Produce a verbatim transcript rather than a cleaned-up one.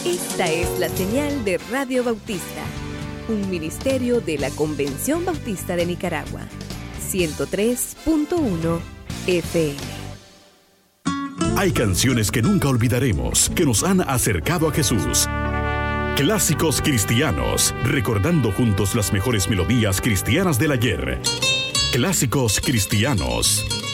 Esta es la señal de Radio Bautista, un ministerio de la Convención Bautista de Nicaragua, ciento tres punto uno F M. Hay canciones que nunca olvidaremos, que nos han acercado a Jesús. Clásicos cristianos, recordando juntos las mejores melodías cristianas del ayer. Clásicos cristianos.